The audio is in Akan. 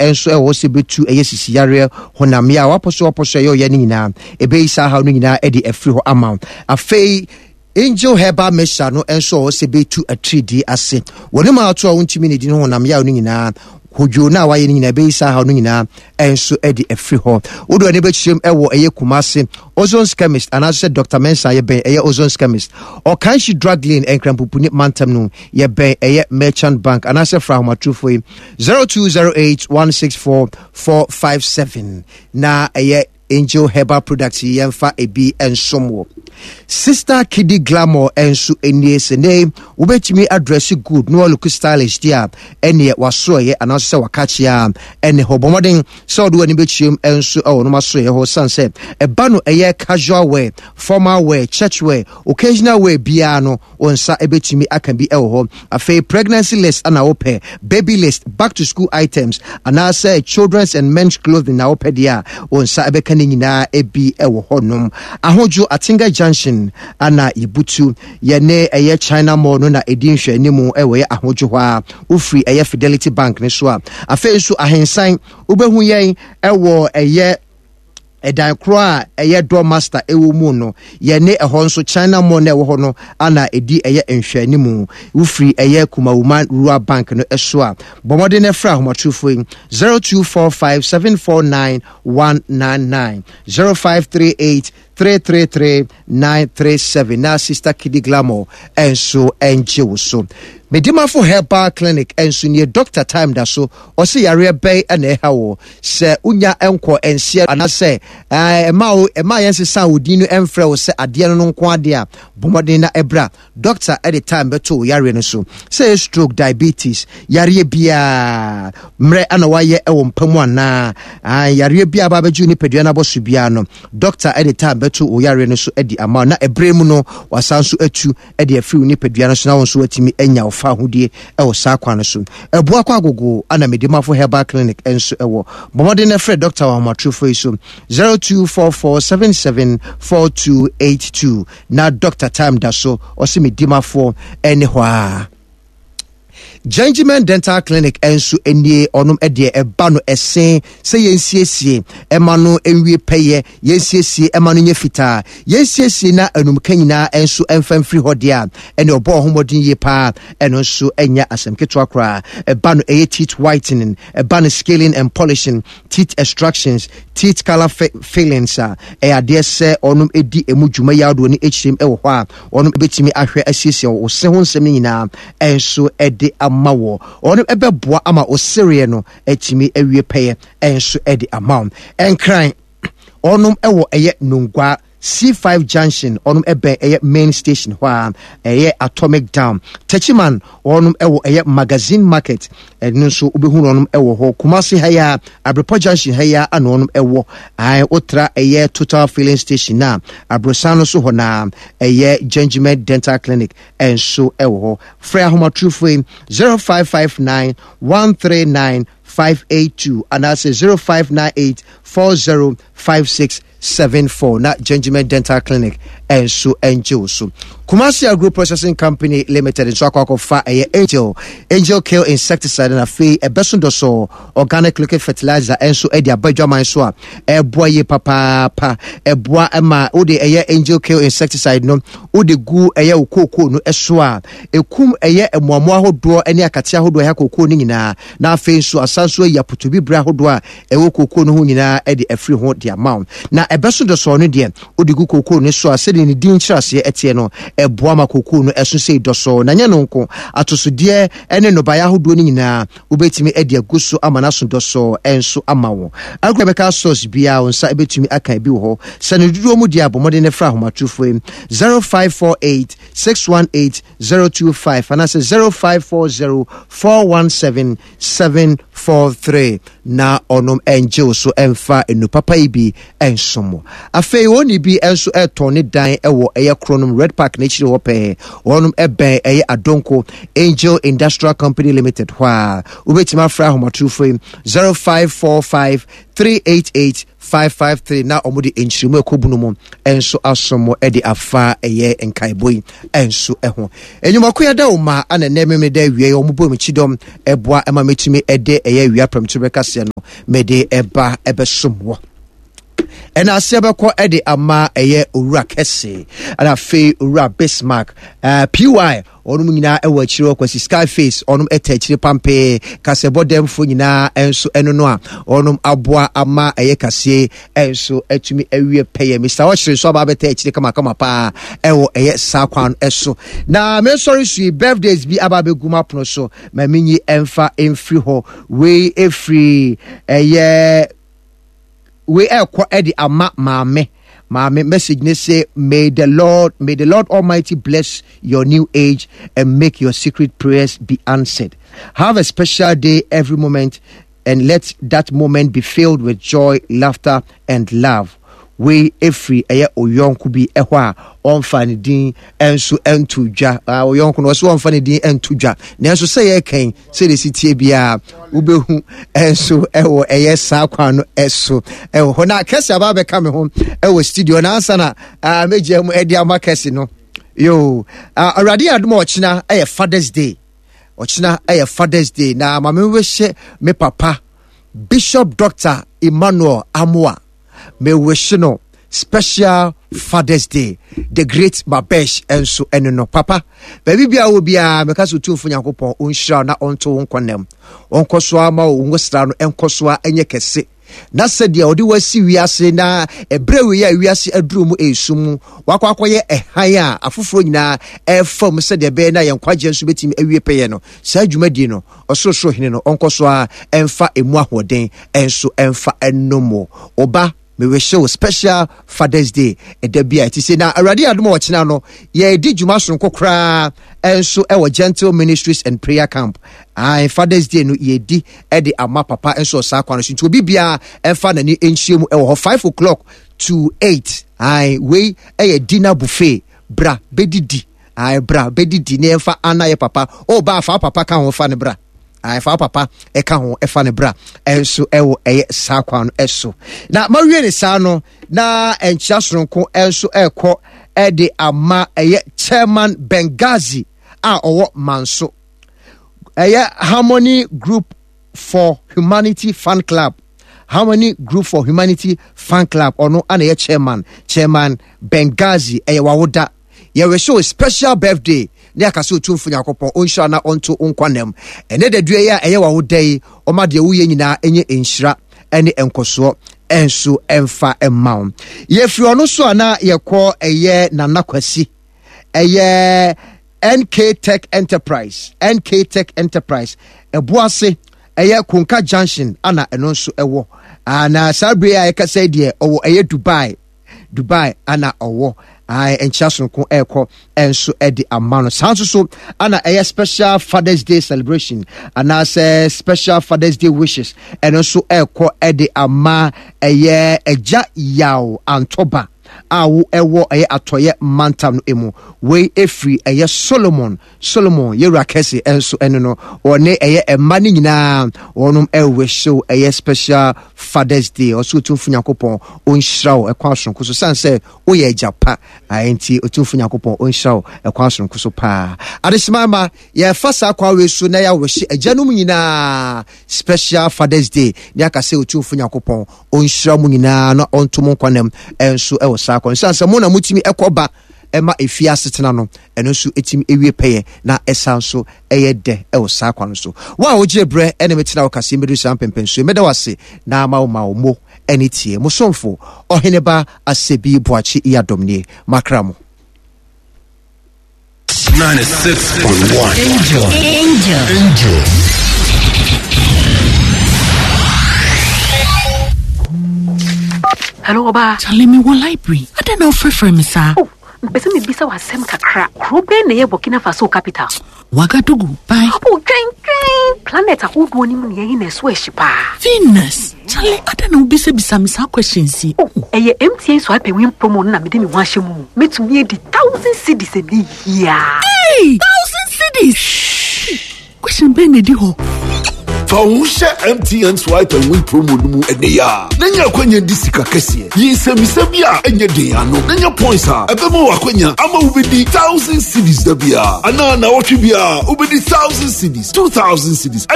enso e wo se betu eye sisiyare honam ya waposo ye ni nyina ebe isa ha no nyina e de afri ho amount afei Angel Heba Mesha no enso se betu a 3D ase woni ma to a wontimi ne di no honam ya no nyina Hojo na waye ni nyina be isa ha no nyina enso e de afri ho wodo ne be chiem e wo eye Kumase Ozon's Chemist and as said Dr. Mensa ye ben eye Ozon's Chemist or can she drug lane and krampupuni mantam no ye ben eye Merchant Bank and as fra homa trufo 0208164457 na eye Angel Herbal Products yemfa ebi ensomo Sister Kiddy Glamour ensu eniesene ubetimi address good no look stylish dia ene wasoye anase wakachia ene hobomoden so do ani betchim ensu no masoye ho sanse eba no eye casual wear formal wear church wear occasional wear bia no onsa ebetimi aka bi ho afei pregnancy list ana ope baby list back to school items anase children's and men's clothing na ope dia onsa ebeka nyina ebi ho nom ahojo Atinga Junction ana ibutu yene eye China Mall no na edin hwe animu ewe ahojo hwa ufri eye Fidelity Bank ne so a afei so ahensan ubehu yen ewo eye edan kroa eye door master ewo mu no yene ehon so China Mall na ewo ho no ana edi eye nhwe animu ufri eye Kumawuma Rural Bank no eso a bomode ne fra homatrufo 0245749199 0538-333-937 na Sister Kiddy Glamour enso Angel so Medima for Herbal Clinic enso near Dr. Time da so o se yare bay ene hawo se unya enko ensia anase ema yense san odinu emfre wo se ade no nko ade a bomode na ebra doctor at the time beto yare no so say stroke diabetes yare bia mre ana waye ewo mpamu ana yare bia ba beju ni pedua na bosu bia no doctor at the time beto oyare no so edi ama na ebremu no wasanso atu edi afri ni pedua no so na wonso atimi enya ofa hodie ewo sa kwa no so ebua kwa agogo ana Medima for Herbal Clinic enso ewo bomode na fre doctor wa matrufo so 0244774282 na Dr. Time da so o se Medima for anywhere Gentleman Dental Clinic ensu enie onum ede eba no esen se yensiesie ema no enwie peye yensiesie ema no nyefita yensiesie na anum kanyina ensu emfamfri hodia ene obo homodin ye pa eno so enya asemketo akra eba no eye teeth whitening eba no scaling and polishing teeth extractions teeth color fillings ade se onum edi emu dwuma yado ni HM ewo ho a onum betimi ahwe asiesie wo se ho nsem nyina ensu ede mawo onu ebeboa ama osere no atimi awie peye enso edi amount enkran onum ewo eye nungwa C5 Junction onum ebe eye main station hwa eye Atomic Dam Techiman onum ewo eye Magazine Market enu so obehunu onum ewo ho Kumasi haya Abrepo Junction haya ana onum ewo otra eye Total Filling Station na Abrosano so ho na eye Gentleman Dental Clinic enso ewo ho Freya Homa Trufo 0559-139-582 and that's 0598-405674 na Gentleman Dental Clinic enso Angel so Kumasi Agro Processing Company Limited so akwakofa Angel Kill Insecticide na fe ebesundo so organic liquid fertilizer enso edi abadwaman so a eboa ye papa eboa ema ode Angel Kill Insecticide no ode gu okoko no eso a ekum emuamu ahodo ene akate ahodo kokoko ni nyina na fe so asanso ya putubi bra ahodo a kokoko no ho nyina edi afri ho the amount na ebesundo so no de ode gu kokoko no so a sede ni din chirase etie no eboa makoko no eso sei doso na nya no nko atosode ene no baya hodo ni nyina ubetimi edi aguso amana so doso enso amawo agrobeka source bia onsa ebetimi aka bi ho sanedudo mu dia bomode ne fra homatrufo 0548-618-025 and that's 0540-417-743 na onom Angel so emfa enu papa ibi enso asomo afei oni bi enso etone dan ewo eye kronom Red Park na chiri wo pe wonum ebe eye Adonko Angel Industrial Company Limited hwa ubetima fra homatrufo 0545 388 553 na omudi enchirimu ekobunu mu enso asomo edi afa eye enkaiboi enso eho enyumako ya da uma ana nememe da wie omubo mchidom eboa ema metumi ede eye wia premtubeka se no mede eba ebesomwo ena asebeko edi ama eye owura kese ana fe owura Bismarck PY onum nyina ewo akire okwasi Skyface onum etachire pampe kasebo demfo nyina enso eno no a onum aboa ama eye kase enso atumi awie peye Mr. Ochire so aba beta akire kama pa ewo eye sakwan eso na me sorry sui birthdays bi aba beguma pono so ma minyi emfa emfri ho we efri eye we ekwa edi ama maame message ne say may the Lord Almighty bless your new age and make your secret prayers be answered. Have a special day every moment and let that moment be filled with joy, laughter and love. We every eye oyonku bi ehwa onfani din enso entudwa oyonku no so onfani din entudwa nanso say ye kan say the city bia ubehu enso ewo eye sakwa no eso ewo na kese aba be kam ho ewo studio na ansa na meje mu edi amakese no yo already admo ochina eye Father's Day na mama we hye me papa Bishop Dr. Emmanuel Amoa me wish no special Father's Day, the great Babesh enso eno papa baby bia wo bia me kaso tu Nyankopon onhira na onto wonkonem onkoso ama wo ngosra no enkoso enye kese na sadia odi wasi wiase na ebrewe ya wiase aduru mu esum wakwakoye ehan a afoforo nyina efam sadia be na yenkwaje nso betimi awie peye no sa dwumadi no osoro hene no onkoso emfa emu ahoden enso emfa enomo oba me we show special Father's Day edabia ti say na already adom ochina no ye di dwuma sonko kra enso e wo Gentle Ministries and Prayer Camp Father's Day no ye di e di ama papa enso sakwa no so obi bia enfa nani enchiemu e wo 5 o'clock to 8 we e dinner buffet bra bedidi bra bedidi ne enfa anaye papa o ba fa papa kan ho fa ne bra fa papa eka ho efa ne bra enso ewo eye sakwa no eso na mawie ne sa no na encha soronko enso ekọ ede ama eye Chairman Bengazi a owo manso eye Harmony Group for Humanity Fan Club ono ana eye chairman Bengazi eye wawoda ye we show special birthday ne akase otumfo Nyankopon onhira na onto onkwanem ene dadue ya eye wawodai omade wuye nyina enye enhira ene enkoso enso emfa emmaw ye fri ono so ana ye ko eye nanakwasi eye NK Tech Enterprise ebuase eye Konka Junction ana eno so ewo ana sabre ya ekase de owo eye Dubai ana owo enchason ko eko enso edi amano sanso so ana a special Father's Day celebration ana say special Father's Day wishes and also eko edi ama eye eja yaw antoba awu ewo eye atoye mantam no emu we efri eye Solomon yera kese enso eno no one eye emani nyina onum ewe show eye special Father's Day also tumfu Nyankopon onhirawo ekwa sonko so sanse oye japa enti otumfu Nyankopon onhirawo ekwa sonko so pa adesimama ye fasa kwa we so na ya we hye ajanum nyina special Father's Day ni akase otumfu Nyankopon onhirawo mu nyina na ontum nkwanem enso ewo sakon sanse mo na mutimi ekoba ema efia setena no eno so etimi ewie peye na esanso eye de ewo sakwa no so wa oje bre ene metina wakase medu sampempenso meda wase na mawo enitie musomfo oheneba asebi boachi iyadomnie makramo 96.1 Angel. Hello, Oba. Tell me what library. I don't know for me, sir. Oh, mpese me bisa wa sem kakra. Krobe na ye Burkina Faso capital. Wagadugu, bye. Oh, train. Planet ahodo ni mu ye na so ehyipa. Venus. Charlie, I don't know bisa me sa questions. Oh, MTN swipe win promo na me de me wan hye me to me di 1,000 cedis ani. Yeah. Hey, 1,000 cedis. Question be na di ho. Fausha MTN swipe and win promo no mu eneya. Nanya kwanya disika kese. Yisemisabia enye de ano. Nanya points ha. Ebemo wakwanya ama ubedi 1,000 cedis da bia. Ana na wotwe bia ubedi 1,000 cedis, 2,000 cedis.